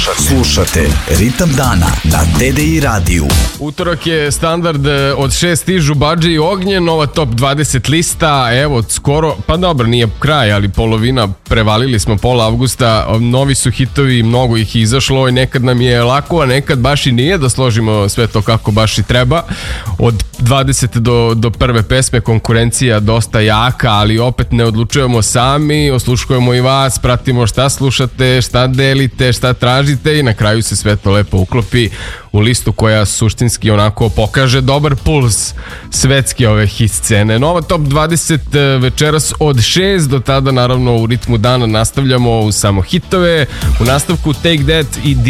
Slušate Ritam dana na TDI radiju. Utorak je standard od 6 stižu Badži i Ognjen, nova top 20 lista, evo skoro, pa dobro nije kraj, ali polovina, prevalili smo pola avgusta, novi su hitovi, mnogo ih izašlo i nekad nam je lako, a nekad baš i nije da složimo sve to kako baš i treba. Od 20 do prve pesme konkurencija dosta jaka, ali opet ne odlučujemo sami, osluškujemo i vas, pratimo šta slušate, šta delite, šta tražite i na kraju se sve to lepo uklopi u listu koja suštinski onako pokaže dobar puls svetske ove hit scene. Nova top 20 večeras od 6, do tada naravno u ritmu dana nastavljamo u samo hitove, u nastavku Take That i